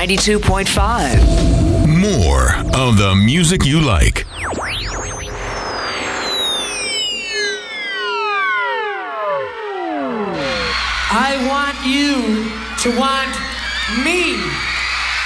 92.5. More of the music you like. I want you to want me.